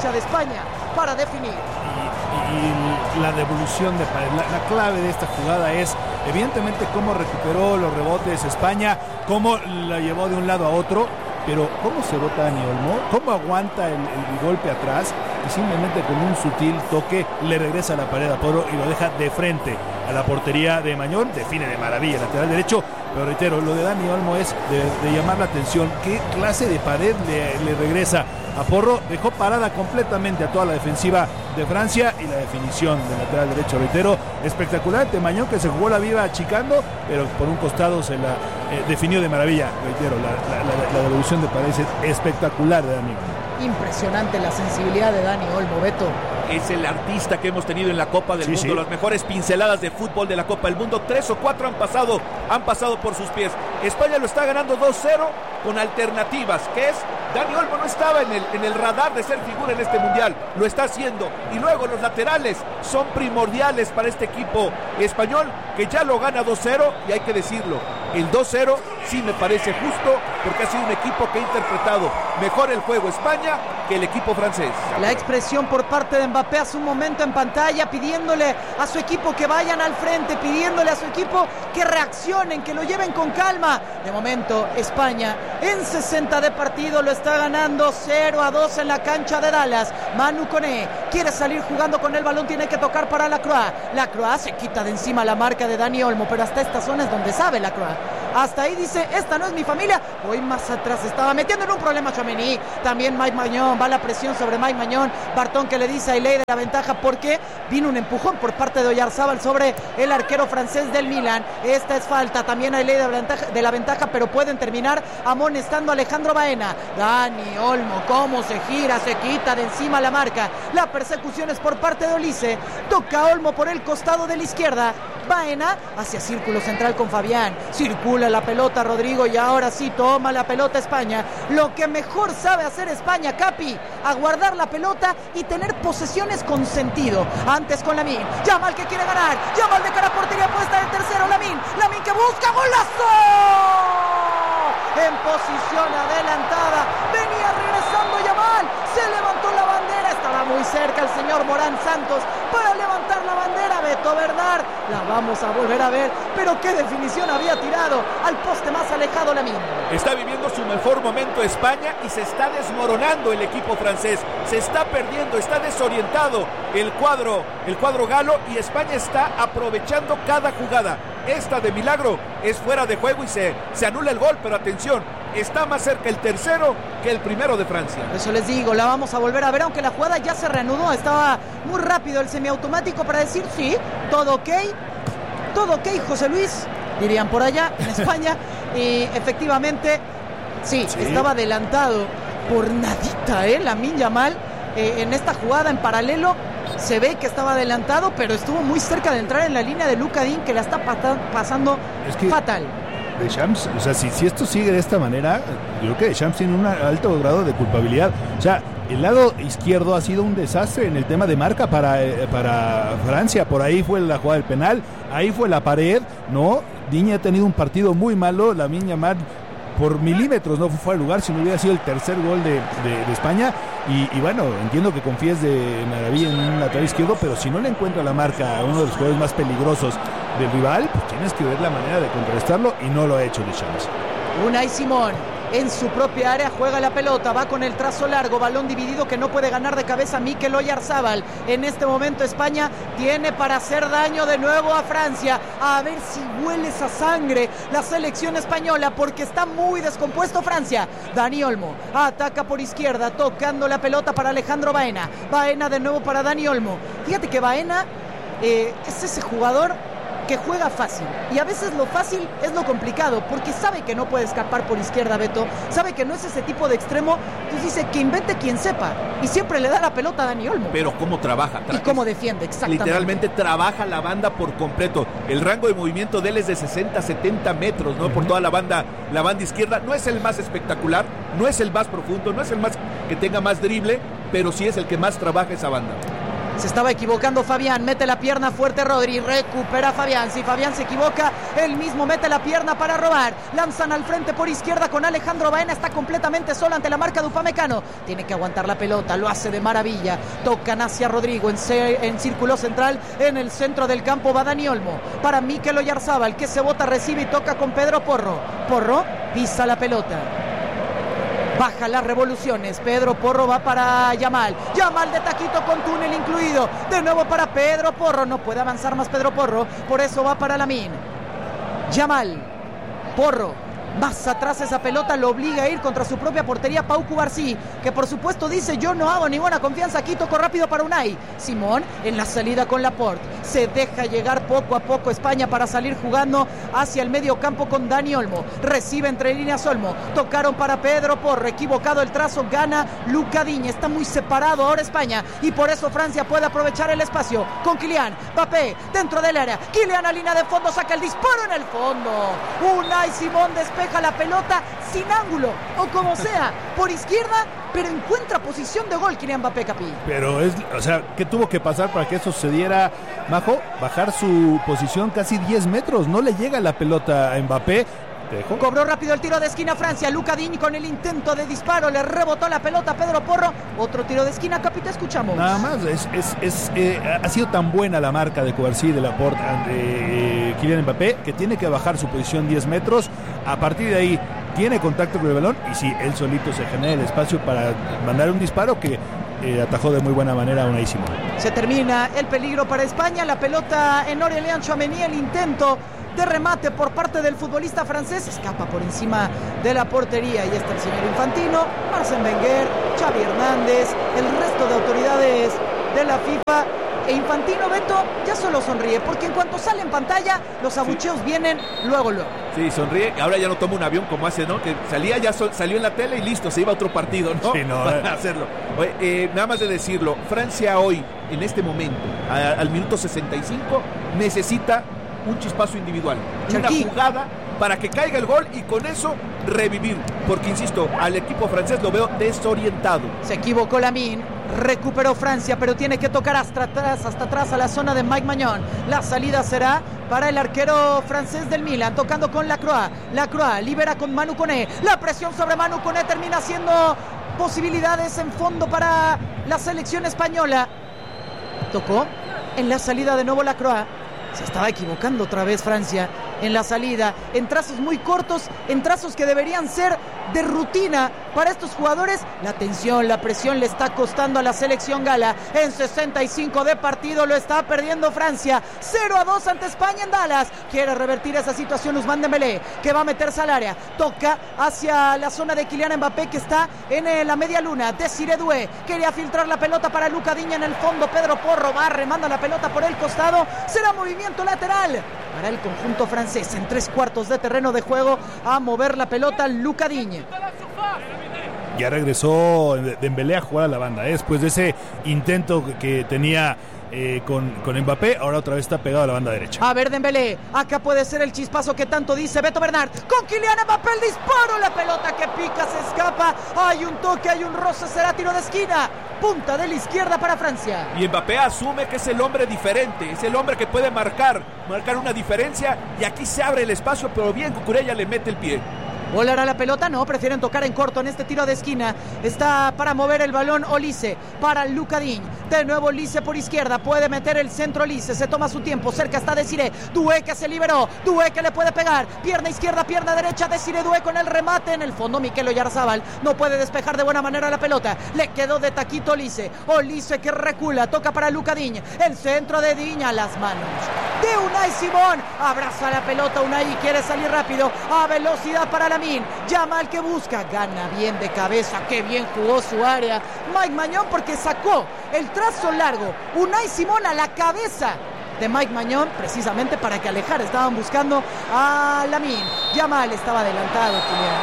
cancha de España para definir. Y la devolución de Paredes, la clave de esta jugada es evidentemente cómo recuperó los rebotes España, cómo la llevó de un lado a otro, pero cómo se bota Dani Olmo, cómo aguanta el golpe atrás y simplemente con un sutil toque le regresa a la pared a Porro y lo deja de frente a la portería de Mañón. Define de maravilla el lateral derecho, pero reitero, lo de Dani Olmo es de llamar la atención. ¿Qué clase de pared le regresa a Porro? Dejó parada completamente a toda la defensiva de Francia, y la definición del lateral derecho, reitero, espectacular. Mañón, que se jugó la vida achicando, pero por un costado se la definió de maravilla. Reitero, la devolución de Paredes es espectacular de Dani Olmo. Impresionante la sensibilidad de Dani Olmo, Beto. Es el artista que hemos tenido en la Copa del Mundo. Sí. Las mejores pinceladas de fútbol de la Copa del Mundo, 3 o 4 han pasado por sus pies. España lo está ganando 2-0 con alternativas, que es Dani Olmo no estaba en el radar de ser figura en este mundial, lo está haciendo. Y luego los laterales son primordiales para este equipo español, que ya lo gana 2-0, y hay que decirlo, el 2-0 sí me parece justo, porque ha sido un equipo que ha interpretado mejor el juego España que el equipo francés. La expresión por parte de Mbappé hace un momento en pantalla, pidiéndole a su equipo que vayan al frente, pidiéndole a su equipo que reaccionen, que lo lleven con calma. De momento, España en 60 de partido lo está ganando 0-2 en la cancha de Dallas. Manu Koné quiere salir jugando con el balón, tiene que tocar para Lacroix. Lacroix se quita de encima la marca de Dani Olmo, pero hasta esta zona es donde sabe Lacroix. Hasta ahí dice, esta no es mi familia. Hoy más atrás estaba metiendo en un problema Tchouaméni. También Mike Maignan, va la presión sobre Mike Maignan. Barton, que le dice a Iley de la ventaja, porque vino un empujón por parte de Oyarzábal sobre el arquero francés del Milan. Esta es falta también a Iley de la ventaja, pero pueden terminar amonestando a Alejandro Baena. Dani Olmo, cómo se gira, se quita de encima la marca. La persecución es por parte de Olise. Toca Olmo por el costado de la izquierda. Baena hacia círculo central con Fabián. Circula la pelota Rodrigo, y ahora sí toma la pelota España. Lo que mejor sabe hacer España, Capi, aguardar la pelota y tener posesiones con sentido. Antes con Lamine. Yamal, que quiere ganar. Yamal de cara a portería puesta de tercero. Lamine que busca golazo. En posición adelantada. Venía regresando Yamal. Se levantó la bandera. Estaba muy cerca el señor Morán Santos para levantar la bandera. Beto Bernard. La vamos a volver a ver. Pero qué definición había tirado al poste más alejado Lamine. Está viviendo su mejor momento España, y se está desmoronando el equipo francés. Se está perdiendo, está desorientado el cuadro galo, y España está aprovechando cada jugada. Esta de milagro es fuera de juego y se anula el gol, pero atención, está más cerca el tercero que el primero de Francia. Eso les digo, la vamos a volver a ver, aunque la jugada ya se reanudó. Estaba muy rápido el semiautomático para decir sí, todo ok, José Luis, dirían por allá en España. Y efectivamente, sí, estaba adelantado por nadita, Lamine Yamal, en esta jugada en paralelo. Se ve que estaba adelantado, pero estuvo muy cerca de entrar en la línea de Luka Digne, que la está pasando fatal. Deschamps, o sea, si esto sigue de esta manera, yo creo que Deschamps tiene un alto grado de culpabilidad. O sea, el lado izquierdo ha sido un desastre en el tema de marca para Francia. Por ahí fue la jugada del penal, ahí fue la pared, ¿no? Digne ha tenido un partido muy malo. Lamine Yamal por milímetros no fue al lugar, si no hubiera sido el tercer gol de España. Y bueno, entiendo que confíes de maravilla en un lateral izquierdo, pero si no le encuentra la marca a uno de los jugadores más peligrosos del rival, pues tienes que ver la manera de contrarrestarlo, y no lo ha hecho Deschamps. Unai Simón en su propia área juega la pelota, va con el trazo largo, balón dividido que no puede ganar de cabeza Mikel Oyarzábal. En este momento España tiene para hacer daño de nuevo a Francia. A ver si huele esa sangre la selección española, porque está muy descompuesto Francia. Dani Olmo ataca por izquierda, tocando la pelota para Alejandro Baena. Baena de nuevo para Dani Olmo. Fíjate que Baena es ese jugador que juega fácil, y a veces lo fácil es lo complicado, porque sabe que no puede escapar por izquierda, Beto, sabe que no es ese tipo de extremo, entonces dice que invente quien sepa, y siempre le da la pelota a Dani Olmo. Pero cómo trabaja. Y cómo defiende, exactamente. Literalmente trabaja la banda por completo. El rango de movimiento de él es de 60-70 metros, ¿no? Por toda la banda izquierda. No es el más espectacular, no es el más profundo, no es el más que tenga más drible, pero sí es el que más trabaja esa banda. Se estaba equivocando Fabián, mete la pierna fuerte Rodri, recupera Fabián. Si Fabián se equivoca, él mismo mete la pierna para robar. Lanzan al frente por izquierda con Alejandro Baena, está completamente solo ante la marca de Upamecano. Tiene que aguantar la pelota, lo hace de maravilla. Tocan hacia Rodrigo en círculo central, en el centro del campo va Dani Olmo. Para Mikel Oyarzábal, que se bota, recibe y toca con Pedro Porro. Porro pisa la pelota. Baja las revoluciones. Pedro Porro va para Yamal. Yamal de taquito con túnel incluido. De nuevo para Pedro Porro. No puede avanzar más Pedro Porro. Por eso va para Lamine. Yamal. Porro. Más atrás esa pelota lo obliga a ir contra su propia portería Pau Cubarsí, que por supuesto dice: yo no hago ninguna confianza aquí, toco rápido para Unai Simón en la salida con Laporte. Se deja llegar poco a poco España para salir jugando hacia el medio campo con Dani Olmo. Recibe entre líneas Olmo. Tocaron para Pedro Porro, equivocado el trazo, gana Luca Digne. Está muy separado ahora España y por eso Francia puede aprovechar el espacio con Kylian Mbappé dentro del área. Kylian a línea de fondo, saca el disparo en el fondo. Unai Simón despeja la pelota sin ángulo o como sea, por izquierda, pero encuentra posición de gol Kylian Mbappé, Capi. Pero ¿qué tuvo que pasar para que eso sucediera, Majo? Bajar su posición casi 10 metros, no le llega la pelota a Mbappé. Cobró rápido el tiro de esquina Francia. Luca Digne con el intento de disparo, le rebotó la pelota a Pedro Porro. Otro tiro de esquina, Capi, te escuchamos. Nada más, ha sido tan buena la marca de Cubarsí, de Laporte, de Kylian Mbappé, que tiene que bajar su posición 10 metros. A partir de ahí tiene contacto con el balón y sí, él solito se genera el espacio para mandar un disparo que atajó de muy buena manera a Unai Simón. Se termina el peligro para España. La pelota en Aurélien Tchouaméni, el intento de remate por parte del futbolista francés escapa por encima de la portería. Y está el señor Infantino, Arsène Wenger, Xavi Hernández, el resto de autoridades de la FIFA. E Infantino, Beto, ya solo sonríe, porque en cuanto sale en pantalla, los abucheos vienen luego. Sí, sonríe. Ahora ya no toma un avión como hace, ¿no? Que salía, ya salió en la tele y listo, se iba a otro partido, ¿no? Sí, no. Para hacerlo. Oye, nada más de decirlo, Francia hoy, en este momento, al minuto 65, necesita un chispazo individual, una jugada para que caiga el gol y con eso revivir, porque insisto, al equipo francés lo veo desorientado. Se equivocó Lamine, recuperó Francia, pero tiene que tocar hasta atrás a la zona de Mike Maignan. La salida será para el arquero francés del Milan, tocando con Lacroix. Lacroix libera con Manu Koné, la presión sobre Manu Koné termina siendo posibilidades en fondo para la selección española. Tocó en la salida de nuevo Lacroix. Se estaba equivocando otra vez Francia en la salida, en trazos muy cortos, en trazos que deberían ser de rutina para estos jugadores. La tensión, la presión le está costando a la selección gala. En 65 de partido lo está perdiendo Francia. 0-2 ante España en Dallas. Quiere revertir esa situación Ousmane Dembélé, que va a meterse al área. Toca hacia la zona de Kylian Mbappé, que está en la media luna. Désiré Doué quería filtrar la pelota para Luca Digne en el fondo. Pedro Porro va, remanda la pelota por el costado. Será movimiento lateral para el conjunto francés en 3/4 de terreno de juego a mover la pelota Luca Digne. Ya regresó Dembélé a jugar a la banda, después de ese intento que tenía con Mbappé, ahora otra vez está pegado a la banda derecha. A ver Dembélé, acá puede ser el chispazo que tanto dice Beto Bernard, con Kylian Mbappé el disparo, la pelota que pica, se escapa, hay un toque, hay un roce, será tiro de esquina, punta de la izquierda para Francia. Y Mbappé asume que es el hombre diferente, es el hombre que puede marcar una diferencia, y aquí se abre el espacio, pero bien Cucurella le mete el pie. ¿Volará la pelota? No, prefieren tocar en corto en este tiro de esquina. Está para mover el balón Olise, para Luca Digne. De nuevo Olise por izquierda, puede meter el centro Olise, se toma su tiempo, cerca está Désiré Doué, que se liberó, Doué que le puede pegar, pierna izquierda, pierna derecha, Désiré Doué con el remate en el fondo. Mikel Oyarzábal no puede despejar de buena manera la pelota, le quedó de taquito Olise que recula, toca para Luca Digne, el centro de Digne a las manos de Unai Simón, abraza la pelota Unai y quiere salir rápido, a velocidad para Lamine. Yamal que busca, gana bien de cabeza, qué bien jugó su área Mike Maignan, porque sacó el trazo largo Unai Simón a la cabeza de Mike Maignan, precisamente para que alejara. Estaban buscando a Lamine. Yamal estaba adelantado,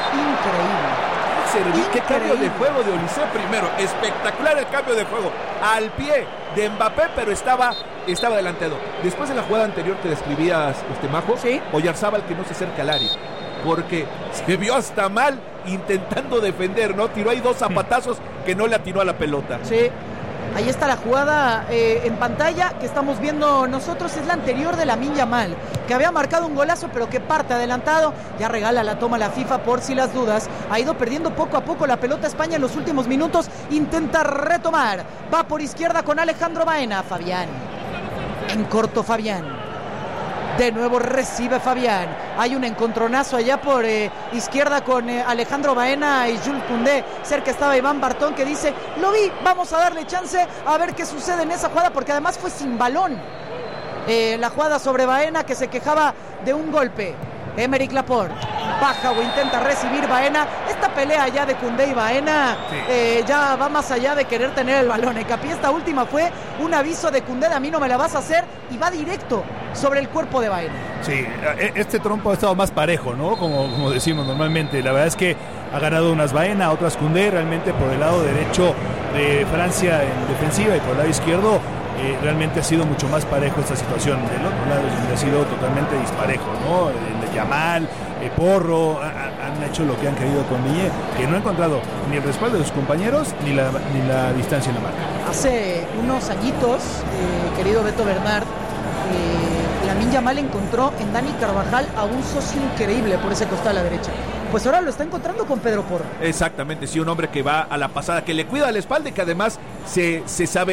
increíble. Qué cambio de juego de Olise primero, espectacular el cambio de juego al pie de Mbappé, pero estaba adelantado. Después de la jugada anterior que describías, Majo, ¿sí? Oyarzábal que no se acerca al área, porque se vio hasta mal intentando defender, ¿no? Tiró ahí 2 zapatazos que no le atinó a la pelota. Sí, Ahí está la jugada en pantalla que estamos viendo nosotros. Es la anterior de Lamine Yamal, que había marcado un golazo, pero que parte adelantado. Ya regala la toma a la FIFA por si las dudas. Ha ido perdiendo poco a poco la pelota España en los últimos minutos. Intenta retomar. Va por izquierda con Alejandro Baena. Fabián. En corto Fabián. De nuevo recibe Fabián. Hay un encontronazo allá por izquierda con Alejandro Baena y Jules Koundé. Cerca estaba Iván Bartón, que dice: lo vi, vamos a darle chance a ver qué sucede en esa jugada, porque además fue sin balón la jugada sobre Baena, que se quejaba de un golpe. Aymeric Laporte baja o intenta recibir Baena. Esta pelea ya de Koundé y Baena ya va más allá de querer tener el balón. Capi, esta última fue un aviso de Koundé: a mí no me la vas a hacer, y va directo sobre el cuerpo de Baena. Sí, este trompo ha estado más parejo, ¿no? Como decimos normalmente. La verdad es que ha ganado unas Baena, otras Koundé. Realmente por el lado derecho de Francia en defensiva, y por el lado izquierdo realmente ha sido mucho más parejo esta situación. Del otro lado ha sido totalmente disparejo, ¿no? El de Yamal, Porro han hecho lo que han querido con Digne, que no ha encontrado ni el respaldo de sus compañeros ni la distancia en la marca. Hace unos añitos, querido Beto Bernard, Lamine Yamal encontró en Dani Carvajal a un socio increíble por ese costado a la derecha. Pues ahora lo está encontrando con Pedro Porro. Exactamente, sí, un hombre que va a la pasada, que le cuida la espalda y que además se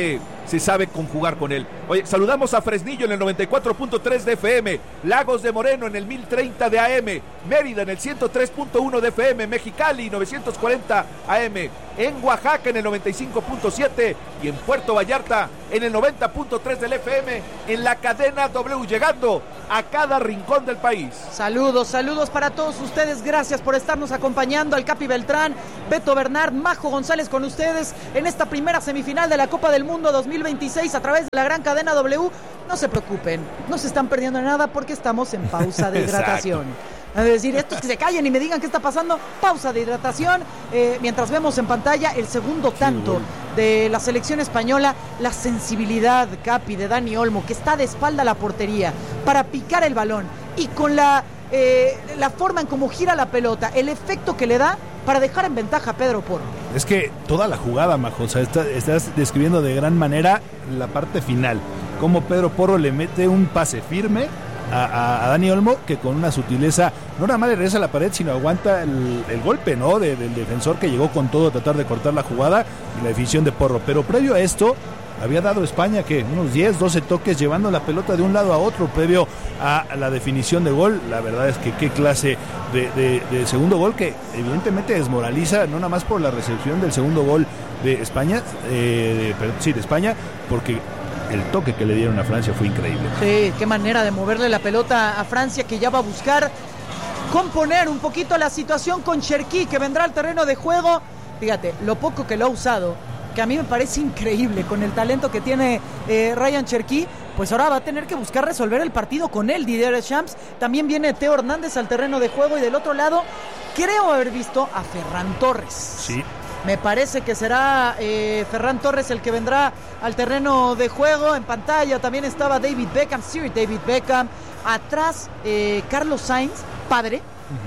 sabe conjugar con él. Oye, saludamos a Fresnillo en el 94.3 de FM, Lagos de Moreno en el 1030 de AM, Mérida en el 103.1 de FM, Mexicali 940 AM, en Oaxaca en el 95.7 y en Puerto Vallarta en el 90.3 del FM, en la cadena W, llegando a cada rincón del país. Saludos para todos ustedes, gracias por estarnos acompañando. Al Capi Beltrán, Beto Bernard, Majo González con ustedes en esta primera semifinal de la Copa del Mundo 2026 a través de la gran cadena W. No se preocupen, no se están perdiendo nada porque estamos en pausa de hidratación. Es decir, estos que se callen y me digan qué está pasando. Pausa de hidratación, mientras vemos en pantalla el segundo tanto de la selección española. La sensibilidad, Capi, de Dani Olmo, que está de espalda a la portería para picar el balón, y con la forma en cómo gira la pelota, el efecto que le da para dejar en ventaja a Pedro Porro. Es que toda la jugada, Majo, o sea, estás describiendo de gran manera la parte final, cómo Pedro Porro le mete un pase firme a Dani Olmo, que con una sutileza no nada más le regresa a la pared, sino aguanta el golpe, ¿no? del defensor, que llegó con todo a tratar de cortar la jugada, y la definición de Porro. Pero previo a esto había dado España que unos 10, 12 toques llevando la pelota de un lado a otro previo a la definición de gol. La verdad es que qué clase de segundo gol, que evidentemente desmoraliza, no nada más por la recepción del segundo gol de España, de España, porque el toque que le dieron a Francia fue increíble. Sí, qué manera de moverle la pelota a Francia, que ya va a buscar componer un poquito la situación con Cherki, que vendrá al terreno de juego. Fíjate, lo poco que lo ha usado, que a mí me parece increíble, con el talento que tiene Ryan Cherki. Pues ahora va a tener que buscar resolver el partido con él, Didier Deschamps. También viene Teo Hernández al terreno de juego, y del otro lado creo haber visto a Ferran Torres. Sí. Me parece que será Ferran Torres el que vendrá al terreno de juego. En pantalla también estaba David Beckham, Sir David Beckham. Atrás, Carlos Sainz, padre.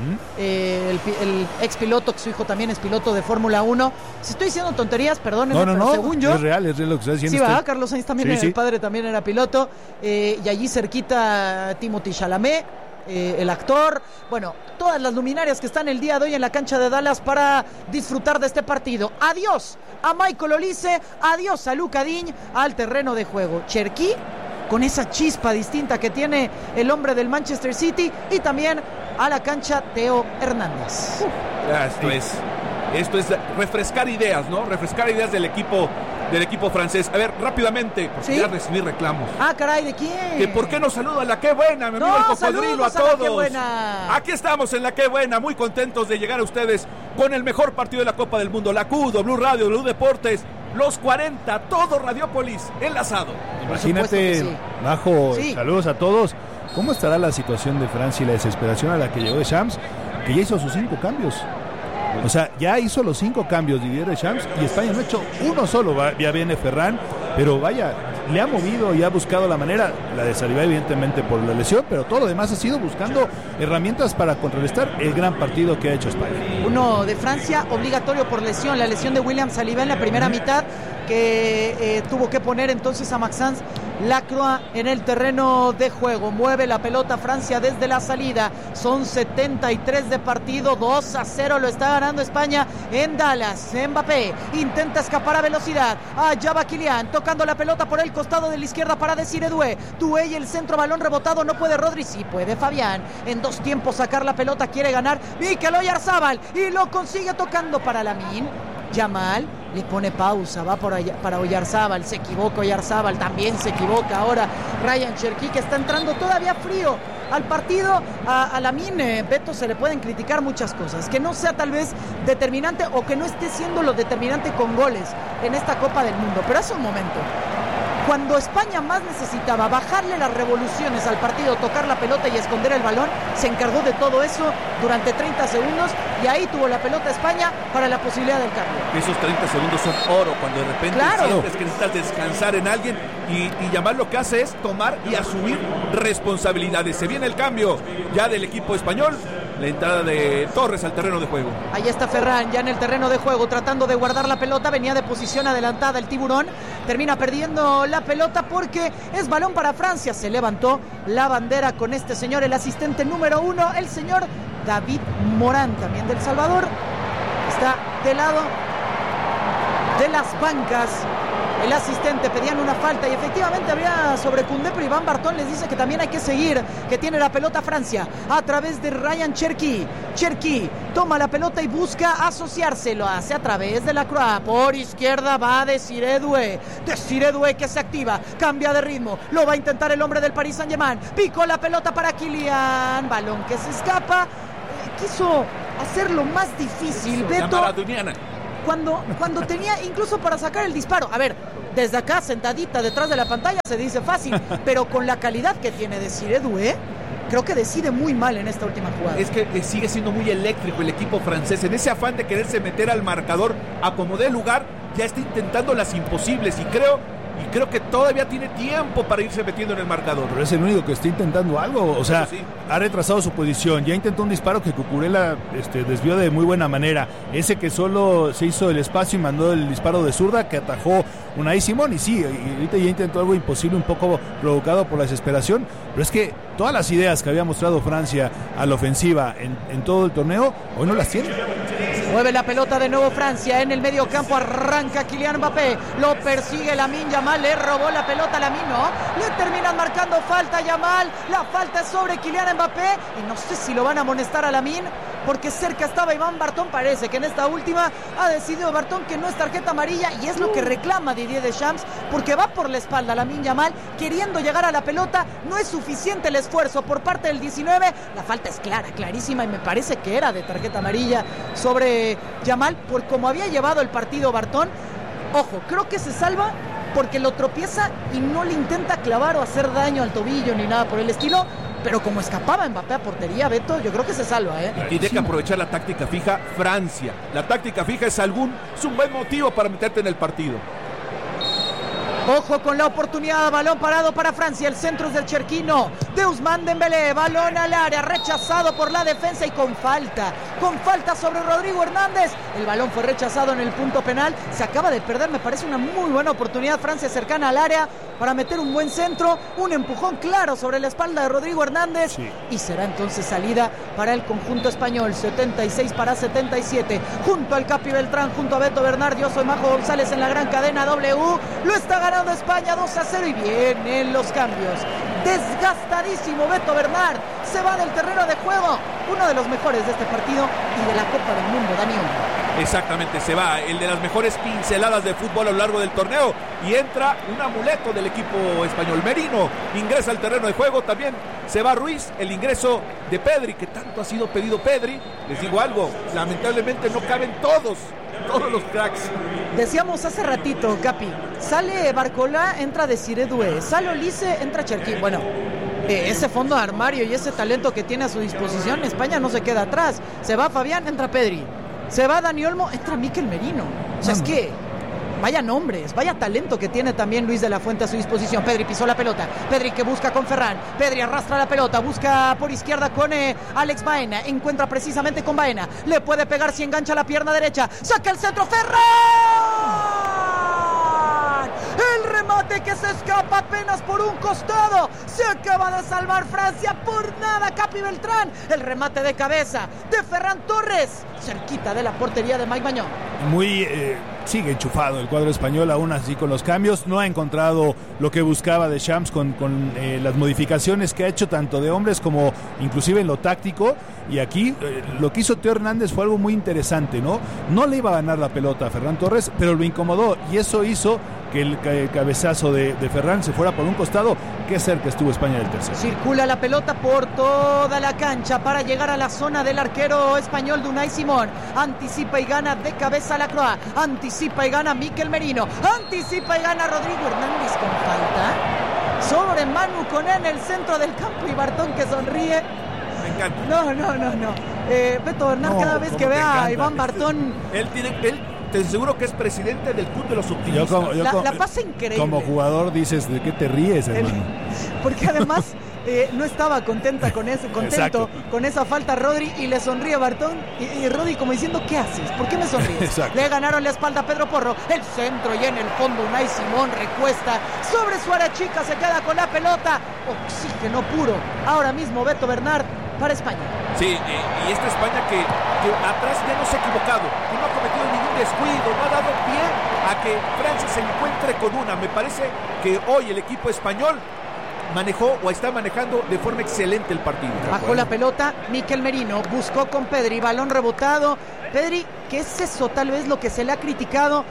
El ex piloto, que su hijo también es piloto de Fórmula 1. Si estoy diciendo tonterías, perdónenme, pero según yo, es real lo que está diciendo. Sí, va, Carlos Sainz también era el padre, también era piloto. Y allí cerquita Timothée Chalamet, el actor. Bueno, todas las luminarias que están el día de hoy en la cancha de Dallas para disfrutar de este partido. Adiós a Michael Olise, adiós a Luka Digne al terreno de juego. Cherki, con esa chispa distinta que tiene el hombre del Manchester City, y también a la cancha Teo Hernández. Esto es refrescar ideas, ¿no? Refrescar ideas del equipo francés. A ver, rápidamente, porque ya recibí reclamos. Ah, caray, ¿de quién? Que por qué nos saluda la Qué Buena, mi amigo el Cocodrilo, a todos. La Qué Buena. Aquí estamos en la Qué Buena, muy contentos de llegar a ustedes con el mejor partido de la Copa del Mundo. La Q, W Radio, W Deportes, los 40, todo Radiopolis enlazado. Imagínate, Majo, saludos a todos. ¿Cómo estará la situación de Francia y la desesperación a la que llegó Deschamps, que ya hizo sus 5 cambios? O sea, ya hizo los 5 cambios Didier Deschamps, y España no ha hecho uno solo. Ya viene Ferran, pero vaya, le ha movido y ha buscado la manera. La de Saliba evidentemente por la lesión, pero todo lo demás ha sido buscando herramientas para contrarrestar el gran partido que ha hecho España. Uno de Francia obligatorio por lesión, la lesión de William Saliba en la primera mitad, que tuvo que poner entonces a Maxence Lacroix en el terreno de juego. Mueve la pelota Francia desde la salida. Son 73 de partido, 2-0 lo está ganando España en Dallas. Mbappé intenta escapar a velocidad. Allá va Kylian, tocando la pelota por el costado de la izquierda para Desiré Doué. Doué y el centro, balón rebotado, no puede Rodri, sí puede Fabián. En 2 tiempos sacar la pelota, quiere ganar Mikel Oyarzabal y lo consigue tocando para Lamine Yamal. Le pone pausa, va para Oyarzabal, se equivoca Oyarzabal, también se equivoca ahora Ryan Cherki, que está entrando todavía frío al partido. A Lamine, Beto, se le pueden criticar muchas cosas, que no sea tal vez determinante o que no esté siendo lo determinante con goles en esta Copa del Mundo, pero hace un momento, cuando España más necesitaba bajarle las revoluciones al partido, tocar la pelota y esconder el balón, se encargó de todo eso durante 30 segundos y ahí tuvo la pelota España para la posibilidad del cambio. Esos 30 segundos son oro cuando de repente sientes que necesitas descansar en alguien y Yamal lo que hace es tomar y asumir responsabilidades. Se viene el cambio ya del equipo español. La entrada de Torres al terreno de juego. Ahí está Ferran ya en el terreno de juego tratando de guardar la pelota. Venía de posición adelantada el tiburón. Termina perdiendo la pelota porque es balón para Francia. Se levantó la bandera con este señor, el asistente número 1, el señor David Morán, también del Salvador. Está del lado de las bancas. El asistente, pedían una falta y efectivamente había sobre Koundé, pero Iván Bartón les dice que también hay que seguir, que tiene la pelota Francia a través de Ryan Cherki. Cherki toma la pelota y busca asociarse, lo hace a través de Lacroix. Por izquierda va Desiré Doué. Desiré Doué que se activa, cambia de ritmo, lo va a intentar el hombre del Paris Saint-Germain. Picó la pelota para Kylian, balón que se escapa. Quiso hacerlo más difícil, Beto. Cuando tenía incluso para sacar el disparo. A ver, desde acá, sentadita detrás de la pantalla, se dice fácil, pero con la calidad que tiene Desiré Doué, creo que decide muy mal en esta última jugada. Es que sigue siendo muy eléctrico el equipo francés. En ese afán de quererse meter al marcador a como dé lugar, ya está intentando las imposibles y creo que todavía tiene tiempo para irse metiendo en el marcador. Pero es el único que está intentando algo, o sea, sí. Ha retrasado su posición, ya intentó un disparo que Cucurella desvió de muy buena manera, ese que solo se hizo el espacio y mandó el disparo de zurda que atajó Unai Simón, y sí, y ahorita ya intentó algo imposible, un poco provocado por la desesperación, pero es que todas las ideas que había mostrado Francia a la ofensiva en todo el torneo, hoy no las tiene. Mueve la pelota de nuevo Francia en el medio campo, arranca Kylian Mbappé, lo persigue Lamine Yamal, le robó la pelota a Lamine, no, le terminan marcando falta a Yamal, la falta es sobre Kylian Mbappé y no sé si lo van a amonestar a Lamine porque cerca estaba Iván Bartón. Parece que en esta última ha decidido Bartón que no es tarjeta amarilla y es lo que reclama Didier Deschamps porque va por la espalda Lamine Yamal queriendo llegar a la pelota, no es suficiente el esfuerzo por parte del 19, la falta es clara, clarísima y me parece que era de tarjeta amarilla sobre Yamal por cómo había llevado el partido Bartón. Ojo, creo que se salva porque lo tropieza y no le intenta clavar o hacer daño al tobillo ni nada por el estilo, pero como escapaba Mbappé a portería, Beto, yo creo que se salva, Y tiene que aprovechar la táctica fija Francia. La táctica fija es un buen motivo para meterte en el partido. Ojo con la oportunidad, balón parado para Francia, el centro es del Cherquino, de Ousmane Dembélé, balón al área, rechazado por la defensa y con falta sobre Rodrigo Hernández, el balón fue rechazado en el punto penal, se acaba de perder, me parece una muy buena oportunidad Francia cercana al área para meter un buen centro, un empujón claro sobre la espalda de Rodrigo Hernández, sí. Y será entonces salida para el conjunto español, 76-77, junto al Capi Beltrán, junto a Beto Bernard, yo soy Majo González en la gran cadena W, lo está ganando España 2-0 y vienen los cambios. Desgastadísimo Beto Bernard, se va del terreno de juego, uno de los mejores de este partido y de la Copa del Mundo, Dani Olmo. Exactamente, se va el de las mejores pinceladas de fútbol a lo largo del torneo y entra un amuleto del equipo español. Merino ingresa al terreno de juego, también se va Ruiz, el ingreso de Pedri, que tanto ha sido pedido Pedri. Les digo algo, lamentablemente no caben todos los cracks. Decíamos hace ratito, Capi, sale Barcola, entra Desiré Doué, sale Olise, entra Cherki. Bueno, ese fondo de armario y ese talento que tiene a su disposición, España no se queda atrás. Se va Fabián, entra Pedri. Se va Dani Olmo, entra Mikel Merino. O sea, es que vaya nombres, vaya talento que tiene también Luis de la Fuente a su disposición. Pedri pisó la pelota, Pedri que busca con Ferran, Pedri arrastra la pelota, busca por izquierda con Alex Baena, encuentra precisamente con Baena, le puede pegar si engancha la pierna derecha, saca el centro, Ferran. remate que se escapa apenas por un costado. Se acaba de salvar Francia por nada, Capi Beltrán. El remate de cabeza de Ferran Torres, cerquita de la portería de Mike Maignan. Sigue enchufado el cuadro español, aún así con los cambios. No ha encontrado lo que buscaba Deschamps con las modificaciones que ha hecho tanto de hombres como inclusive en lo táctico. Y aquí lo que hizo Teo Hernández fue algo muy interesante, ¿no? No le iba a ganar la pelota a Ferran Torres, pero lo incomodó y eso hizo que el cabezazo de Ferran se fuera por un costado. Qué cerca estuvo España del tercero. Circula la pelota por toda la cancha para llegar a la zona del arquero español de Unai Simón. Anticipa y gana de cabeza Lacroix. Anticipa y gana Mikel Merino. Anticipa y gana Rodrigo Hernández con falta sobre Manu Koné en el centro del campo y Bartón que sonríe. Me encanta. No. Beto Bernard, cada vez que vea a Iván Bartón, él te aseguro que es presidente del club de los optimistas. La pasa increíble. Como jugador dices, ¿de qué te ríes, hermano? Porque además no estaba contento con esa falta Rodri y le sonríe Bartón y Rodri como diciendo, ¿qué haces? ¿Por qué me sonríes? Exacto. Le ganaron la espalda a Pedro Porro, el centro y en el fondo Unai Simón recuesta sobre su área chica, se queda con la pelota, oxígeno puro. Ahora mismo Beto Bernard para España. Sí, y esta España que atrás ya no se ha equivocado, que no ha cometido ningún descuido, no ha dado pie a que Francia se encuentre con una. Me parece que hoy el equipo español manejó o está manejando de forma excelente el partido. Bajó la pelota, Mikel Merino buscó con Pedri, balón rebotado. Pedri, ¿qué es eso? Tal vez lo que se le ha criticado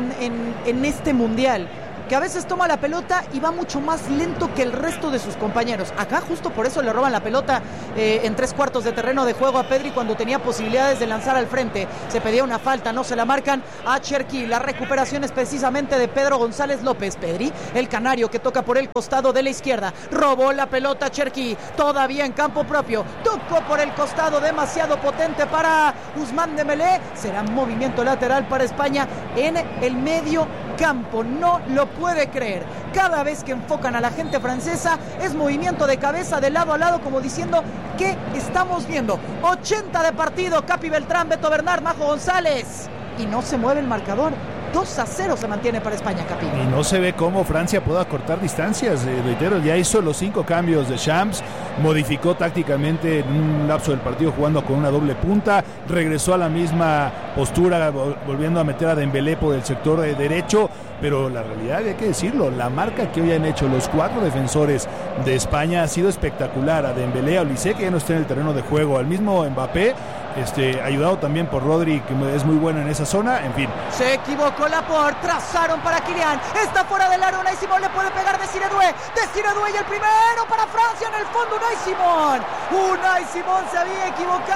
en este mundial, que a veces toma la pelota y va mucho más lento que el resto de sus compañeros. Acá justo por eso le roban la pelota en 3/4 de terreno de juego a Pedri cuando tenía posibilidades de lanzar al frente. Se pedía una falta, no se la marcan a Cherki. La recuperación es precisamente de Pedro González López. Pedri, el canario que toca por el costado de la izquierda. Robó la pelota Cherki, todavía en campo propio. Tocó por el costado, demasiado potente para Ousmane Dembélé. Será movimiento lateral para España en el medio campo. No lo puede creer. Cada vez que enfocan a la gente francesa es movimiento de cabeza de lado a lado como diciendo, ¿qué estamos viendo? 80 de partido, Capi Beltrán, Beto Bernard, Majo González. Y no se mueve el marcador. 2-0 se mantiene para España, Capi. Y no se ve cómo Francia pueda cortar distancias. Reitero, ya hizo los 5 cambios de Champs, modificó tácticamente en un lapso del partido jugando con una doble punta, regresó a la misma postura, volviendo a meter a Dembélé por el sector de derecho, pero la realidad, hay que decirlo, la marca que hoy han hecho los 4 defensores de España ha sido espectacular. A Dembélé, a Olise, que ya no está en el terreno de juego, al mismo Mbappé, ayudado también por Rodri, que es muy bueno en esa zona, en fin. Se equivocó Laporte, trazaron para Kylian, está fuera del área, Unai Simón le puede pegar Desiré Doué y el primero para Francia en el fondo, Unai Simón se había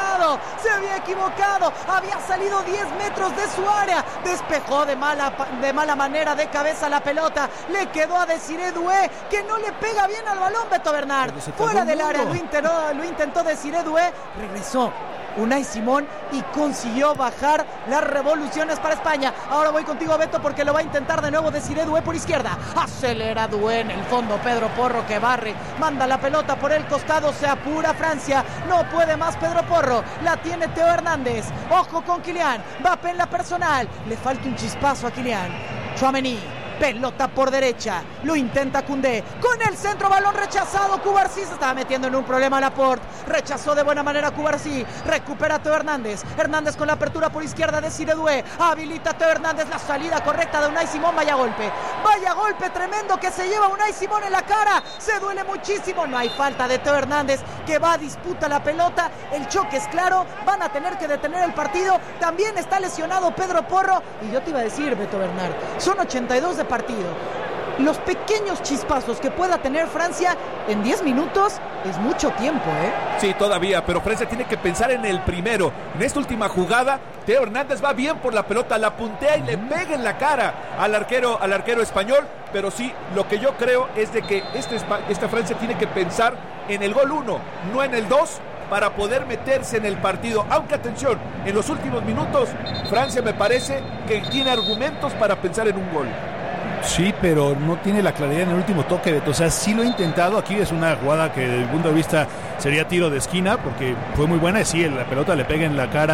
equivocado, había salido 10 metros de su área, despejó de mala manera de cabeza la pelota, le quedó a Desiré Doué, que no le pega bien al balón, Beto Bernard, fuera del área, lo intentó Desiré Doué, regresó Unai Simón y consiguió bajar las revoluciones para España. Ahora voy contigo, Beto, porque lo va a intentar de nuevo Desiré Doué por izquierda. Acelera Doué en el fondo, Pedro Porro que barre, manda la pelota por el costado, se apura Francia, no puede más Pedro Porro, la tiene Teo Hernández, ojo con Kylian, Mbappé en la personal, le falta un chispazo a Kylian. Tchouaméni, pelota por derecha, lo intenta Koundé, con el centro, balón rechazado, Cubarsí se estaba metiendo en un problema Laporte, rechazó de buena manera Cubarsí, recupera Teo Hernández con la apertura por izquierda de Desiré Doué, habilita Teo Hernández, la salida correcta de Unai Simón, vaya golpe tremendo que se lleva Unai Simón en la cara, se duele muchísimo, no hay falta de Teo Hernández que va a disputa la pelota, el choque es claro, van a tener que detener el partido, también está lesionado Pedro Porro, y yo te iba a decir, Beto Bernard, son 82 de partido. Los pequeños chispazos que pueda tener Francia en 10 minutos es mucho tiempo, ¿eh? Sí, todavía, pero Francia tiene que pensar en el primero. En esta última jugada, Teo Hernández va bien por la pelota, la puntea y le pega en la cara al arquero español. Pero sí, lo que yo creo es de que esta Francia tiene que pensar en el gol 1, no en el 2, para poder meterse en el partido. Aunque atención, en los últimos minutos, Francia me parece que tiene argumentos para pensar en un gol. Sí, pero no tiene la claridad en el último toque, Beto. O sea, sí lo ha intentado. Aquí es una jugada que desde el punto de vista sería tiro de esquina, porque fue muy buena. Y sí, la pelota le pega en la cara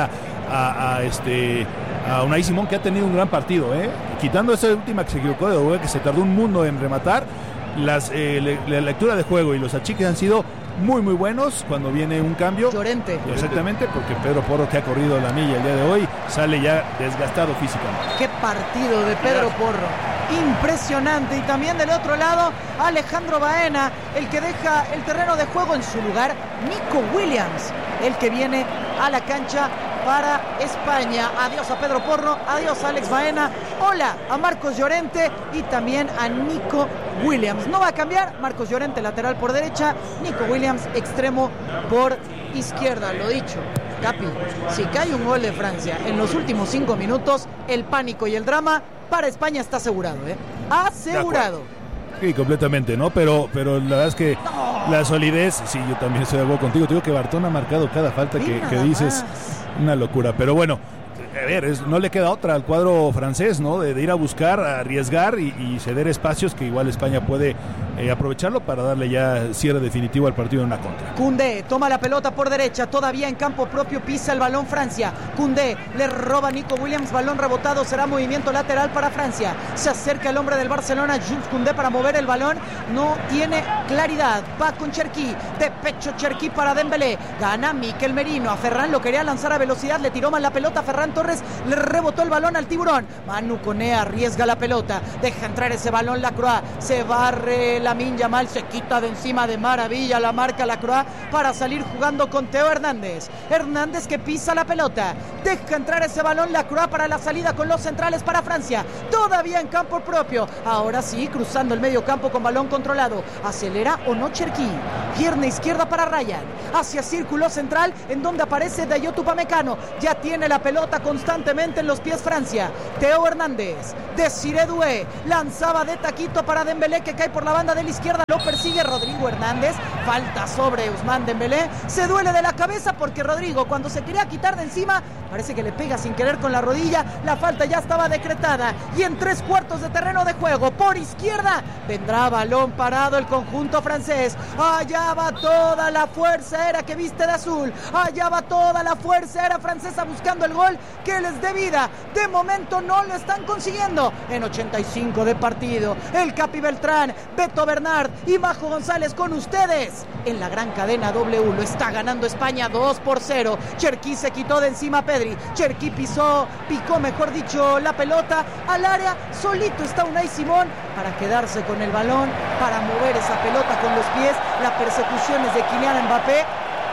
a Unai Simón, que ha tenido un gran partido, quitando esa última que se equivocó de Owe, que se tardó un mundo en rematar. La lectura de juego y los achiques han sido muy muy buenos cuando viene un cambio. Llorente. Exactamente, porque Pedro Porro, que ha corrido la milla el día de hoy, sale ya desgastado físicamente. Qué partido de Pedro Porro, impresionante. Y también del otro lado, Alejandro Baena, el que deja el terreno de juego. En su lugar, Nico Williams, el que viene a la cancha para España. Adiós a Pedro Porro, adiós a Alex Baena, hola a Marcos Llorente y también a Nico Williams. No va a cambiar, Marcos Llorente lateral por derecha, Nico Williams extremo por izquierda. Lo dicho, Capi, si cae un gol de Francia en los últimos 5 minutos, el pánico y el drama para España está asegurado, asegurado. Sí, completamente, ¿no? Pero la verdad es que la solidez, sí, yo también estoy de acuerdo contigo. Te digo que Bartón ha marcado cada falta que dices, una locura. Pero bueno, a ver, no le queda otra al cuadro francés, ¿no? De ir a buscar, a arriesgar y ceder espacios que igual España puede aprovecharlo para darle ya cierre definitivo al partido en una contra. Koundé toma la pelota por derecha, todavía en campo propio, pisa el balón Francia. Koundé le roba a Nico Williams, balón rebotado, será movimiento lateral para Francia. Se acerca el hombre del Barcelona, Jules Koundé, para mover el balón, no tiene claridad, va con Cherki, de pecho Cherki para Dembélé, gana Mikel Merino, a Ferran lo quería lanzar a velocidad, le tiró mal la pelota, Ferran Torres le rebotó el balón al tiburón. Manu Koné arriesga la pelota, deja entrar ese balón Lacroix, se barre Lamine Yamal, se quita de encima de maravilla la marca Lacroix para salir jugando con Theo Hernández. Hernández que pisa la pelota, deja entrar ese balón Lacroix para la salida con los centrales para Francia, todavía en campo propio, ahora sí cruzando el medio campo con balón controlado, acelera o no Cherki, pierna izquierda para Ryan, hacia círculo central en donde aparece Dayot Upamecano, ya tiene la pelota constantemente en los pies Francia. Theo Hernández, Desiré Doué, lanzaba de taquito para Dembélé, que cae por la banda de la izquierda, lo persigue Rodrigo Hernández, falta sobre Ousmane Dembélé, se duele de la cabeza porque Rodrigo, cuando se quería quitar de encima, parece que le pega sin querer con la rodilla, la falta ya estaba decretada, y en 3/4 de terreno de juego, por izquierda, vendrá balón parado el conjunto francés, allá va toda la fuerza aérea que viste de azul, allá va toda la fuerza aérea francesa buscando el gol que les dé vida, de momento no lo están consiguiendo, en 85 de partido, el Capi Beltrán, Beto Bernard y Majo González con ustedes, en la gran cadena W, lo está ganando España 2-0, Cherki se quitó de encima a Pedri, Cherki picó mejor dicho la pelota al área, solito está Unai Simón para quedarse con el balón, para mover esa pelota con los pies, la persecución es de Kylian Mbappé,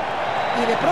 y de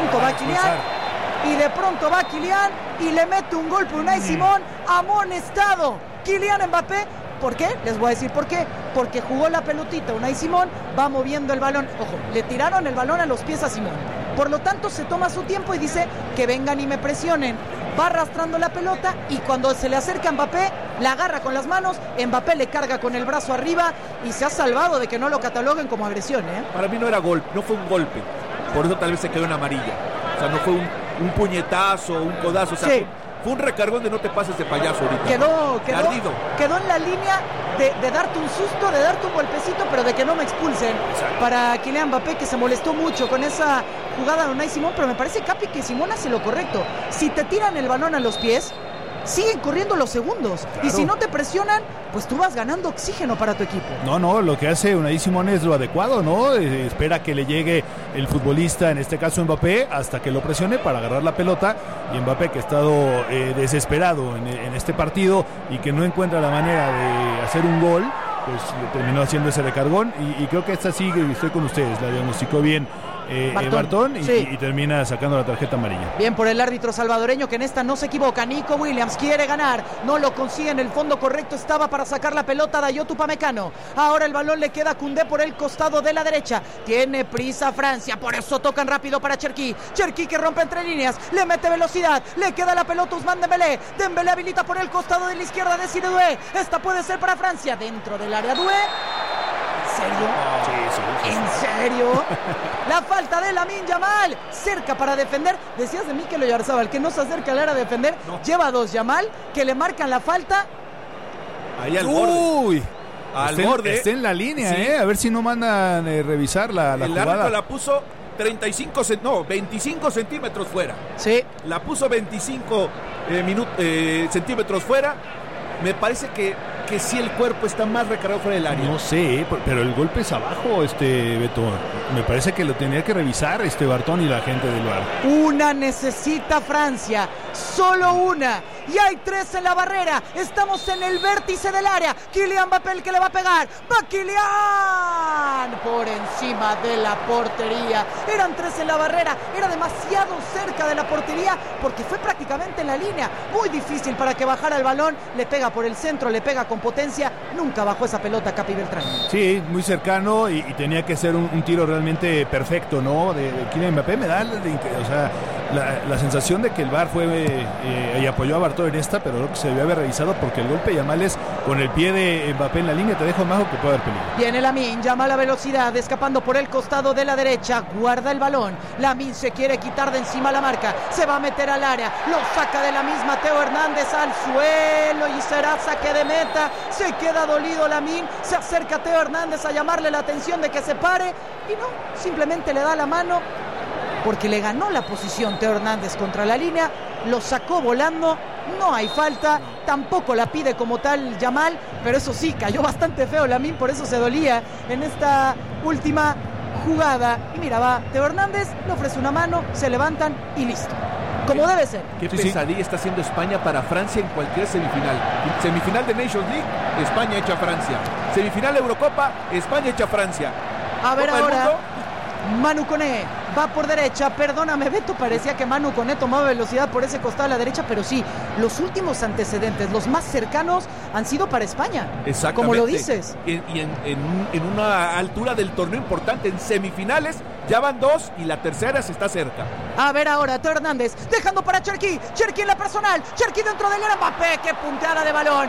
pronto va Kylian, y le mete un golpe Unai Simón, amonestado Kylian Mbappé. ¿Por qué? Les voy a decir por qué. Porque jugó la pelotita Unai Simón, va moviendo el balón. Ojo, le tiraron el balón a los pies a Simón. Por lo tanto, se toma su tiempo y dice que vengan y me presionen. Va arrastrando la pelota y cuando se le acerca a Mbappé, la agarra con las manos, Mbappé le carga con el brazo arriba y se ha salvado de que no lo cataloguen como agresión, Para mí no era golpe, no fue un golpe. Por eso tal vez se quedó en amarilla. O sea, no fue un puñetazo, un codazo. O sea, sí. Fue un recargón de no te pases de payaso ahorita. Quedó en la línea de darte un susto, de darte un golpecito, pero de que no me expulsen. Exacto. Para Kylian Mbappé, que se molestó mucho con esa jugada de Unai Simón, pero me parece, Capi, que Simón hace lo correcto. Si te tiran el balón a los pies, siguen corriendo los segundos. Claro. Y si no te presionan, pues tú vas ganando oxígeno para tu equipo. No, lo que hace Unai Simón es lo adecuado, ¿no? Espera que le llegue el futbolista, en este caso Mbappé, hasta que lo presione para agarrar la pelota. Y Mbappé, que ha estado desesperado en este partido y que no encuentra la manera de hacer un gol, pues le terminó haciendo ese recargón. Y creo que esta sí, estoy con ustedes, la diagnosticó bien Bartón y termina sacando la tarjeta amarilla. Bien por el árbitro salvadoreño, que en esta no se equivoca. Nico Williams quiere ganar, no lo consigue en el fondo correcto, estaba para sacar la pelota a Dayot Upamecano. Ahora el balón le queda a Koundé por el costado de la derecha, tiene prisa Francia, por eso tocan rápido para Cherki que rompe entre líneas, le mete velocidad, le queda la pelota Ousmane Dembélé habilita por el costado de la izquierda, Desiré Doué, esta puede ser para Francia, dentro del área Doué. ¿En serio? Sí. ¿En serio? La falta de Lamine Yamal, cerca para defender. Decías de Mikel Oyarzabal que no se acerca al área a defender. No. Lleva 2 Yamal, que le marcan la falta. Ahí al borde. Al borde. Está en la línea, sí. A ver si no mandan revisar la jugada. El árbitro la puso 25 centímetros fuera. Sí. La puso 25 centímetros fuera. Me parece que sí el cuerpo está más recargado fuera del área. No sé, pero el golpe es abajo, Beto. Me parece que lo tenía que revisar Bartón y la gente del VAR. Una necesita Francia, solo una. Y hay 3 en la barrera. Estamos en el vértice del área. Kylian Mbappé el que le va a pegar. ¡Va Kylian! Por encima de la portería. Eran 3 en la barrera. Era demasiado cerca de la portería porque fue prácticamente en la línea. Muy difícil para que bajara el balón. Le pega por el centro, le pega con potencia. Nunca bajó esa pelota Capi Beltrán. Sí, muy cercano y tenía que ser un tiro realmente perfecto, ¿no? De Kylian Mbappé. Me da la sensación de que el VAR fue y apoyó a Bartol en esta, pero creo que se debió haber revisado porque el golpe Yamal es con el pie de Mbappé en la línea. Te dejo más que puede haber peligro. Viene Lamine, llama a la velocidad, escapando por el costado de la derecha, guarda el balón. Lamine se quiere quitar de encima la marca, se va a meter al área, lo saca de la misma Teo Hernández al suelo y será saque de meta. Se queda dolido Lamine, se acerca a Teo Hernández a llamarle la atención de que se pare y no, simplemente le da la mano porque le ganó la posición Teo Hernández contra la línea, lo sacó volando. No hay falta, tampoco la pide como tal Yamal, pero eso sí, cayó bastante feo Lamine, por eso se dolía en esta última jugada. Y mira, va Teo Hernández, le ofrece una mano, se levantan y listo. Como debe ser. Qué pesadilla está haciendo España para Francia en cualquier semifinal. Semifinal de Nations League, España echa a Francia. Semifinal de Eurocopa, España echa a Francia. A ver ahora, Manu Koné va por derecha, perdóname Beto, parecía que Manu Koné tomaba velocidad por ese costado a la derecha, pero sí, los últimos antecedentes, los más cercanos han sido para España. Exactamente. Como lo dices. Y en una altura del torneo importante, en semifinales, ya van 2 y la tercera se está cerca. A ver ahora, Teo Hernández, dejando para Cherki en la personal, Cherki dentro del área, Mbappé, qué punteada de balón,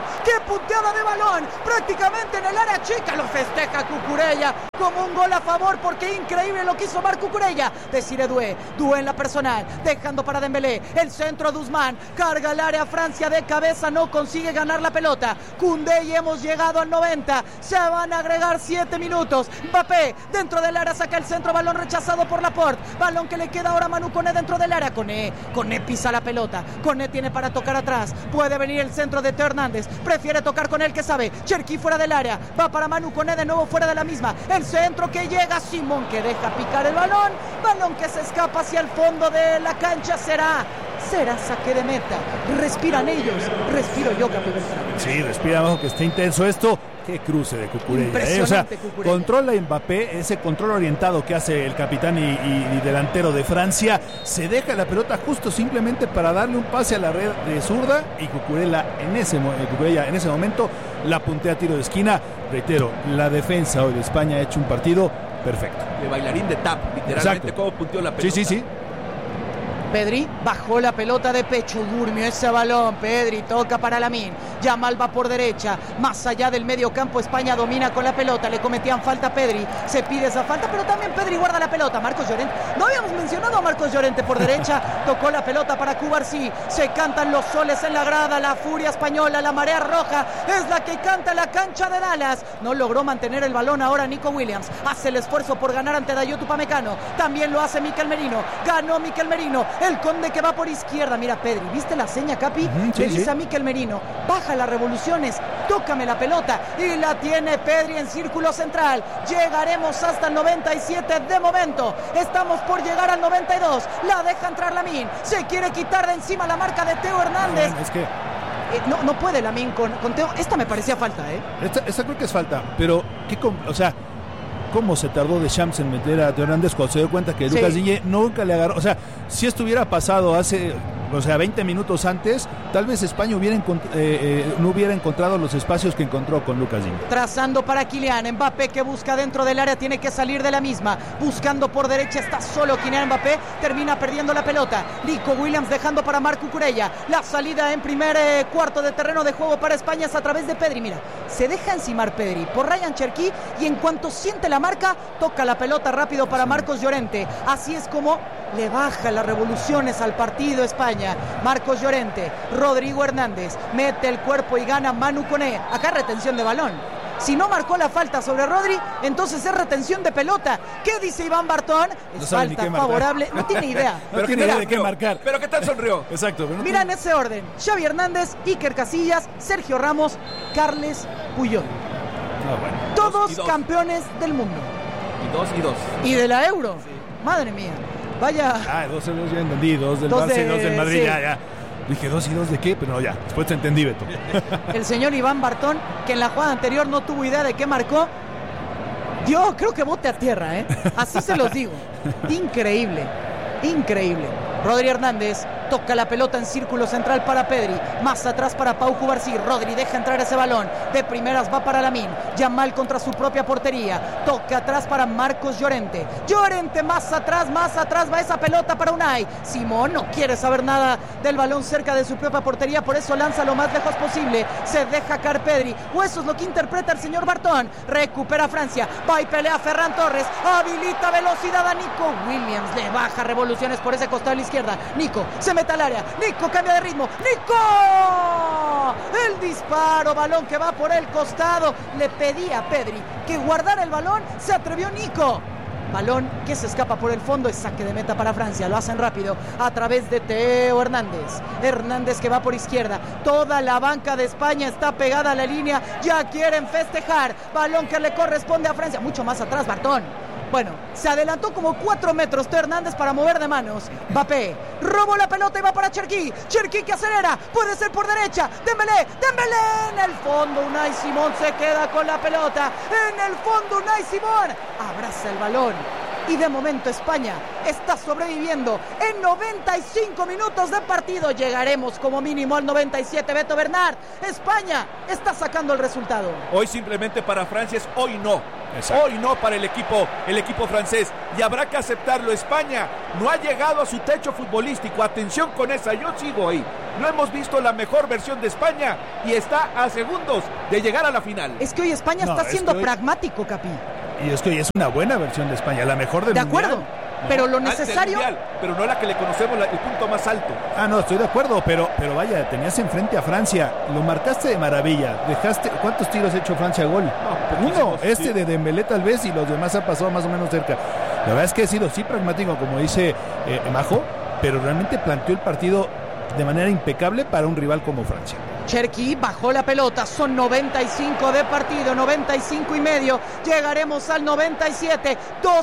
prácticamente en el área chica, lo festeja Cucurella como un gol a favor, porque increíble lo que hizo Marc Cucurella. Desiré Doué en la personal, dejando para Dembélé, el centro de Ousmane, carga el área Francia de cabeza, no consigue ganar la pelota, Koundé y hemos llegado al 90, se van a agregar 7 minutos, Mbappé dentro del área saca el centro, balón rechazado por Laporte, balón que le queda ahora a Manu Koné dentro del área, Koné pisa la pelota, Koné tiene para tocar atrás, puede venir el centro de Teo Hernández, prefiere tocar con él que sabe, Cherki fuera del área, va para Manu Koné de nuevo fuera de la misma, el centro que llega, Simón que deja picar el balón que se escapa hacia el fondo de la cancha, será saque de meta. Respiran ellos, respiro yo, Capi Beltrán. Sí, respira abajo que está intenso esto. Qué cruce de Cucurella. Impresionante, Cucurella. Controla Mbappé, ese control orientado que hace el capitán y delantero de Francia. Se deja la pelota justo simplemente para darle un pase a la red de zurda y Cucurella en ese momento la puntea a tiro de esquina. Reitero, la defensa hoy de España ha hecho un partido perfecto. De bailarín de tap, literalmente. Cómo punteó la pelota. Sí. Pedri bajó la pelota de pecho, durmió ese balón, Pedri toca para Lamine, Yamal va por derecha, más allá del medio campo, España domina con la pelota, le cometían falta a Pedri, se pide esa falta, pero también Pedri guarda la pelota, Marcos Llorente, no habíamos mencionado a Marcos Llorente por derecha, tocó la pelota para Cubarsí, se cantan los soles en la grada, la furia española, la marea roja, es la que canta la cancha de Dallas, no logró mantener el balón ahora Nico Williams, hace el esfuerzo por ganar ante Dayot Upamecano, también lo hace Mikel Merino, ganó Mikel Merino, el Conde que va por izquierda, mira Pedri, ¿viste la seña, Capi? Le dice a Mikel Merino, baja las revoluciones, tócame la pelota, y la tiene Pedri en círculo central, llegaremos hasta el 97 de momento, estamos por llegar al 92, la deja entrar Lamine, se quiere quitar de encima la marca de Teo Hernández. Es que no puede Lamine con Teo, esta me parecía falta, Esta creo que es falta, pero ¿cómo se tardó Deschamps en meter a Teo Hernández cuando se dio cuenta que Lucas Digne nunca le agarró? O sea, si esto hubiera pasado hace 20 minutos antes, tal vez España no hubiera encontrado los espacios que encontró con Lucas Digne. Trazando para Kylian Mbappé, que busca dentro del área, tiene que salir de la misma, buscando por derecha, está solo Kylian Mbappé, termina perdiendo la pelota, Nico Williams dejando para Marc Cucurella, la salida en primer cuarto de terreno de juego para España es a través de Pedri, mira, se deja encimar Pedri por Ryan Cherki y en cuanto siente la marca, toca la pelota rápido para Marcos Llorente, así es como le baja las revoluciones al partido España. Marcos Llorente, Rodrigo Hernández, mete el cuerpo y gana Manu Koné. Acá retención de balón. Si no marcó la falta sobre Rodri, entonces es retención de pelota. ¿Qué dice Iván Bartón? Es falta favorable. No tiene idea. No tiene idea de qué marcar. Pero ¿qué tal sonrió? Exacto. Pero mira en ese orden: Xavi Hernández, Iker Casillas, Sergio Ramos, Carles Puyol. Bueno. Todos campeones del mundo. Y dos. Y de la Euro. Sí. Madre mía. Vaya. 2 ya entendí. 2 del Barça y 2 del Madrid. Sí. Ya. Dije, 2 y 2 de qué, pero no, ya. Después te entendí, Beto. El señor Iván Bartón, que en la jugada anterior no tuvo idea de qué marcó, dio, creo que bote a tierra, ¿eh? Así se los digo. Increíble. Rodri Hernández toca la pelota en círculo central para Pedri, más atrás para Pau Cubarsí. Rodri deja entrar ese balón, de primeras va para Lamine. Yamal contra su propia portería, toca atrás para Marcos Llorente. Más atrás va esa pelota para Unai Simón. No quiere saber nada del balón cerca de su propia portería, por eso lanza lo más lejos posible. Se deja caer Pedri, o eso es lo que interpreta el señor Bartón. Recupera Francia, va y pelea Ferran Torres, habilita velocidad a Nico Williams, le baja revoluciones por ese costado a la izquierda. Nico se mete al área, Nico cambia de ritmo, ¡Nico! El disparo, balón que va por el costado. Le pedía a Pedri que guardara el balón, se atrevió Nico. Balón que se escapa por el fondo, es saque de meta para Francia. Lo hacen rápido a través de Theo Hernández. Hernández que va por izquierda. Toda la banca de España está pegada a la línea. Ya quieren festejar. Balón que le corresponde a Francia. Mucho más atrás Bartón. Bueno, se adelantó como 4 metros Theo Hernández para mover de manos. Mbappé robó la pelota y va para Cherki. Cherki que acelera, puede ser por derecha. Dembélé en el fondo. Unai Simón se queda con la pelota. En el fondo Unai Simón abraza el balón. Y de momento España está sobreviviendo. En 95 minutos de partido llegaremos como mínimo al 97. Beto Bernard, España está sacando el resultado. Hoy simplemente para Francia es hoy no. Exacto. Hoy no para el equipo francés. Y habrá que aceptarlo. España no ha llegado a su techo futbolístico. Atención con esa, yo sigo ahí. No hemos visto la mejor versión de España y está a segundos de llegar a la final. Es que hoy España está siendo pragmático, Capi. Y es que hoy es una buena versión de España, la mejor del mundial. De acuerdo, pero lo necesario... Mundial, pero no la que le conocemos, el punto más alto. No, estoy de acuerdo, pero vaya, tenías enfrente a Francia, lo marcaste de maravilla, ¿cuántos tiros ha hecho Francia a gol? Uno, de Dembélé tal vez, y los demás han pasado más o menos cerca. La verdad es que he sido pragmático, como dice Majo, pero realmente planteó el partido de manera impecable para un rival como Francia. Cherki bajó la pelota, son 95 de partido, 95 y medio, llegaremos al 97,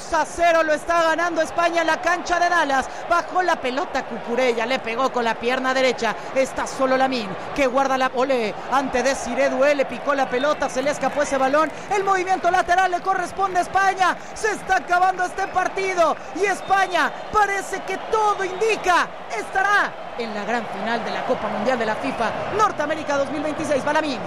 2-0 lo está ganando España en la cancha de Dallas. Bajó la pelota Cucurella, le pegó con la pierna derecha, está solo Lamine, que guarda la olé, ante Desiré Doué, le picó la pelota, se le escapó ese balón, el movimiento lateral le corresponde a España. Se está acabando este partido y España, parece que todo indica, estará en la gran final de la Copa Mundial de la FIFA Norteamérica 2026. Va Lamine,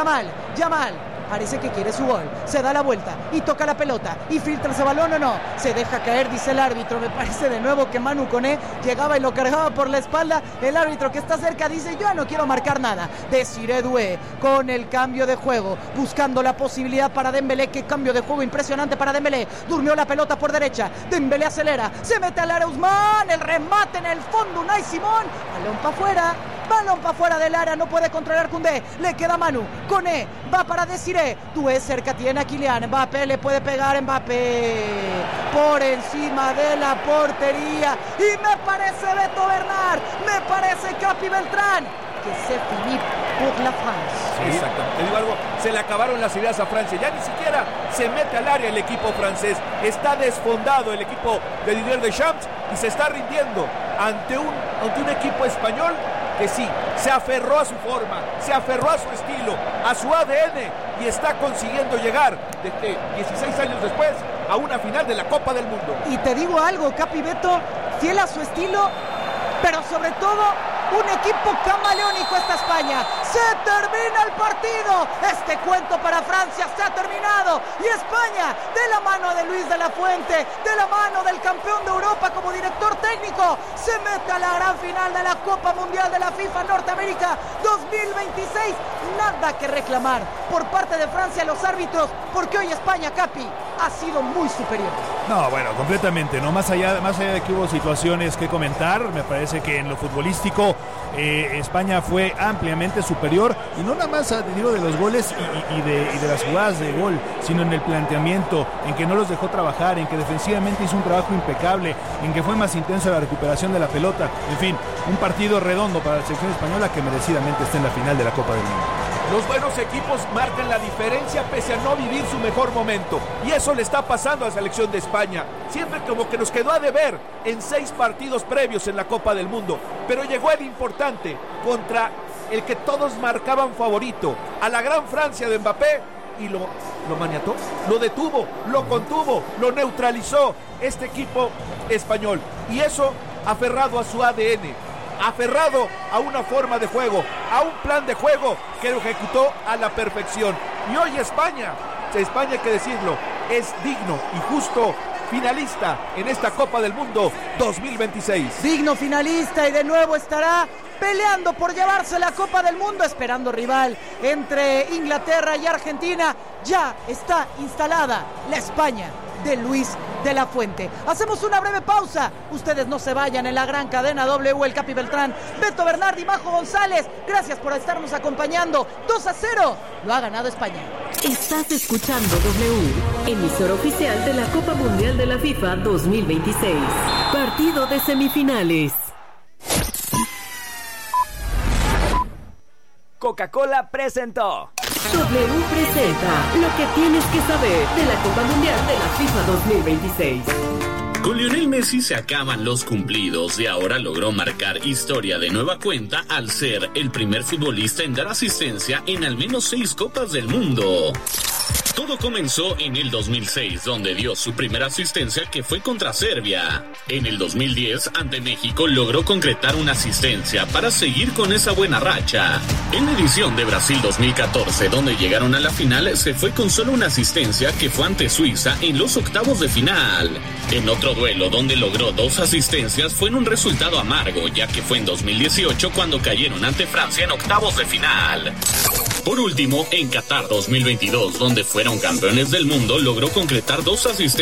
Yamal, parece que quiere su gol, se da la vuelta y toca la pelota y filtra ese balón o no, se deja caer, dice el árbitro. Me parece de nuevo que Manu Koné llegaba y lo cargaba por la espalda. El árbitro que está cerca dice: yo no quiero marcar nada. Desiré Doué con el cambio de juego, buscando la posibilidad para Dembélé. Qué cambio de juego impresionante para Dembélé. Durmió la pelota por derecha, Dembélé acelera, se mete al área Ousmane, el remate en el fondo Unai Simón, balón para afuera del área, no puede controlar Koundé, le queda Manu, Koné va para Desiré, Doué cerca tiene a Kylian, Mbappé le puede pegar, Mbappé por encima de la portería, y me parece Beto Bernard, me parece Capi Beltrán, que c'est fini pour la France. Sí, exactamente. Te digo algo, se le acabaron las ideas a Francia, ya ni siquiera se mete al área el equipo francés, está desfondado el equipo de Didier Deschamps y se está rindiendo ante un equipo español que sí, se aferró a su forma, se aferró a su estilo, a su ADN y está consiguiendo llegar desde 16 años después a una final de la Copa del Mundo. Y te digo algo, Capi Beto, fiel a su estilo, pero sobre todo un equipo camaleónico esta España. Se termina el partido. Este cuento para Francia se ha terminado. Y España, de la mano de Luis de la Fuente, de la mano del campeón de Europa como director técnico, se mete a la gran final de la Copa Mundial de la FIFA Norteamérica 2026. Nada que reclamar por parte de Francia a los árbitros, porque hoy España, Capi, ha sido muy superior. No, bueno, completamente, ¿no? Más allá de que hubo situaciones que comentar, me parece que en lo futbolístico España fue ampliamente superior, y no nada más digo de los goles y de las jugadas de gol, sino en el planteamiento, en que no los dejó trabajar, en que defensivamente hizo un trabajo impecable, en que fue más intenso la recuperación de la pelota. En fin, un partido redondo para la selección española que merecidamente está en la final de la Copa del Mundo. Los buenos equipos marcan la diferencia pese a no vivir su mejor momento. Y eso le está pasando a la selección de España. Siempre como que nos quedó a deber en 6 partidos previos en la Copa del Mundo. Pero llegó el importante contra el que todos marcaban favorito, a la gran Francia de Mbappé. Y lo maniató, lo detuvo, lo contuvo, lo neutralizó este equipo español. Y eso aferrado a su ADN. Aferrado a una forma de juego, a un plan de juego que lo ejecutó a la perfección. Y hoy España hay que decirlo, es digno y justo finalista en esta Copa del Mundo 2026. Digno finalista, y de nuevo estará peleando por llevarse la Copa del Mundo, esperando rival entre Inglaterra y Argentina. Ya está instalada la España de Luis de la Fuente. Hacemos una breve pausa. Ustedes no se vayan. En la gran cadena W, el Capi Beltrán, Beto Bernardi, Majo González. Gracias por estarnos acompañando. 2-0. Lo ha ganado España. Estás escuchando W, emisora oficial de la Copa Mundial de la FIFA 2026. Partido de semifinales. Coca-Cola presentó. W presenta lo que tienes que saber de la Copa Mundial de la FIFA 2026. Con Lionel Messi se acaban los cumplidos y ahora logró marcar historia de nueva cuenta al ser el primer futbolista en dar asistencia en al menos 6 Copas del Mundo. Todo comenzó en el 2006, donde dio su primera asistencia, que fue contra Serbia. En el 2010, ante México, logró concretar una asistencia para seguir con esa buena racha. En la edición de Brasil 2014, donde llegaron a la final, se fue con solo una asistencia, que fue ante Suiza en los octavos de final. En otro duelo, donde logró 2 asistencias, fue en un resultado amargo, ya que fue en 2018 cuando cayeron ante Francia en octavos de final. Por último, en Qatar 2022, donde fueron campeones del mundo, logró concretar 2 asistencias